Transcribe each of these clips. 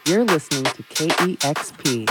You're listening to KEXP.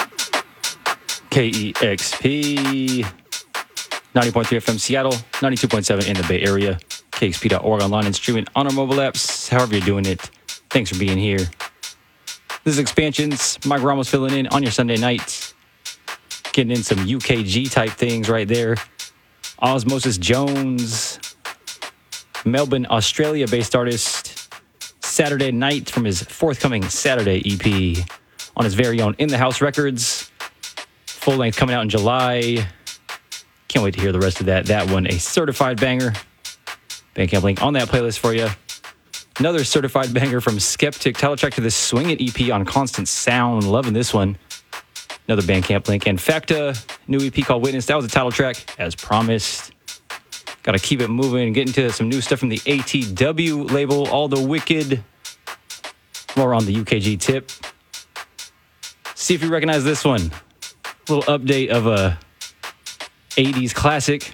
KEXP, 90.3 FM Seattle, 92.7 in the Bay Area, KXP.org online and streaming on our mobile apps, however you're doing it. Thanks for being here. This is Expansions. Mike Ramos filling in on your Sunday night. Getting in some UKG type things right there. Osmosis Jones, Melbourne, Australia-based artist. Saturday Night from his forthcoming Saturday EP on his very own In The House Records. Full length coming out in July. Can't wait to hear the rest of that. That one, a certified banger. Bandcamp link on that playlist for you. Another certified banger from Skeptic, title track to the Swing It EP on Constant Sound. Loving this one. Another Bandcamp link. And Facta, new EP called Witness. That was the title track, as promised. Got to keep it moving and get into some new stuff from the ATW label, All the Wicked. More on the UKG tip. See if you recognize this one. A little update of a 80s classic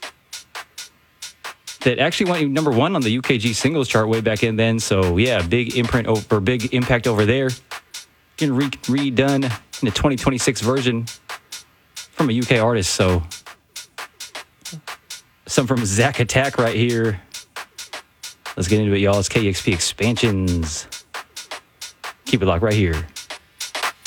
that actually went number one on the UKG singles chart way back in then. So yeah, big impact over there. Getting redone in a 2026 version from a UK artist. So some from Zack Attack right here. Let's get into it, y'all. It's KEXP Expansions. Keep it locked right here.